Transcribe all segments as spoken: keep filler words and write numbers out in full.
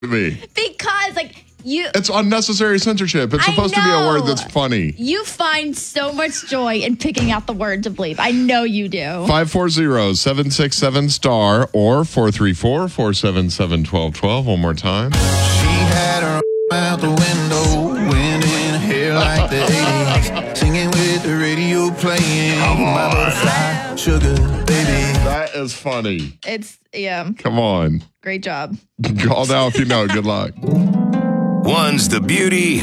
me? Because, like, you... It's unnecessary censorship. It's supposed to be a word that's funny. You find so much joy in picking out the word to bleep. I know you do. five four zero, seven six seven, star or four three four, four seven seven, one two one two. One more time. She had her out the window, wind in her hair like the eighties, singing with the radio playing. My butterfly, sugar, baby. That is funny. It's, yeah. Come on. Great job. Call now if you know. Good luck. One's the beauty,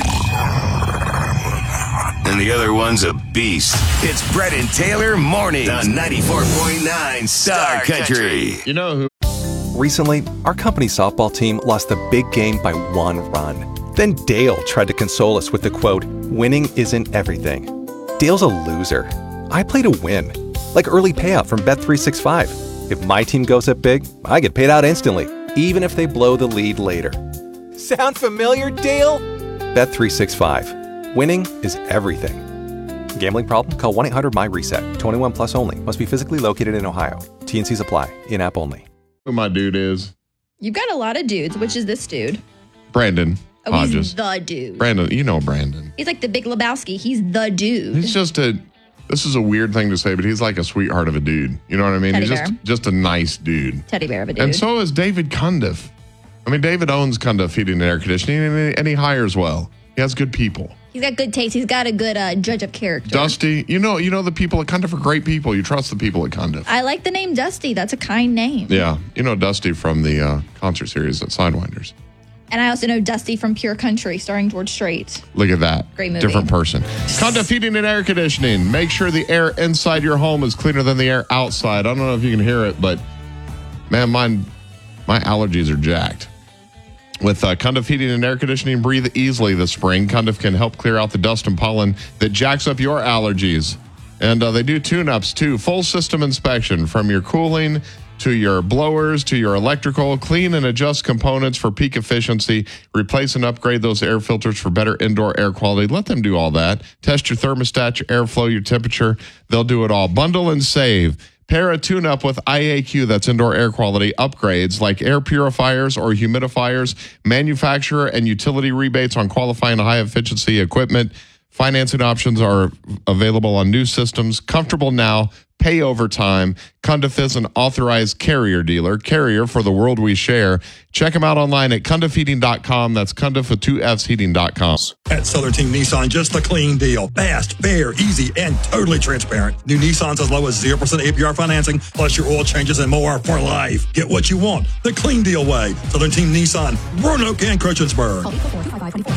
and the other one's a beast. It's Brett and Taylor Mornings on ninety-four point nine Star Country. You know who? Recently, our company softball team lost the big game by one run. Then Dale tried to console us with the quote, "Winning isn't everything." Dale's a loser. I play to win. Like early payout from Bet three sixty-five. If my team goes up big, I get paid out instantly, even if they blow the lead later. Sound familiar, Dale? Bet three sixty-five. Winning is everything. Gambling problem? Call one eight hundred M Y reset. twenty-one plus only. Must be physically located in Ohio. T and Cs apply. In-app only. Who my dude is? You've got a lot of dudes. Which is this dude? Brandon Oh, Hodges. he's the dude. Brandon, you know Brandon. He's like the Big Lebowski. He's the dude. He's just a, this is a weird thing to say, but he's like a sweetheart of a dude. You know what I mean? Teddy he's just bear. just a nice dude. Teddy bear of a dude. And so is David Cundiff. I mean, David owns Cundiff Heating and Air Conditioning, and he, and he hires well. He has good people. He's got good taste. He's got a good uh, judge of character. Dusty, you know, you know the people at Cundiff are great people. You trust the people at Cundiff. I like the name Dusty. That's a kind name. Yeah, you know Dusty from the uh, concert series at Sidewinders. And I also know Dusty from Pure Country, starring George Strait. Look at that. Great movie. Different person. Cundiff Heating and Air Conditioning. Make sure the air inside your home is cleaner than the air outside. I don't know if you can hear it, but man, mine, my allergies are jacked. With uh, Cundiff Heating and Air Conditioning, breathe easily this spring. Cundiff can help clear out the dust and pollen that jacks up your allergies. And uh, they do tune-ups, too. Full system inspection from your cooling to your blowers to your electrical. Clean and adjust components for peak efficiency. Replace and upgrade those air filters for better indoor air quality. Let them do all that. Test your thermostat, your airflow, your temperature. They'll do it all. Bundle and save. Pair a tune-up with I A Q, that's indoor air quality upgrades like air purifiers or humidifiers, manufacturer and utility rebates on qualifying high-efficiency equipment. Financing options are available on new systems. Comfortable now. Pay over time. Cundiff is an authorized Carrier dealer. Carrier for the world we share. Check them out online at cundiff heating dot com. That's Cundiff with two F's heating dot com. At Southern Team Nissan, just a clean deal. Fast, fair, easy, and totally transparent. New Nissans as low as zero percent A P R financing, plus your oil changes and more for life. Get what you want the clean deal way. Southern Team Nissan, Roanoke and Christiansburg.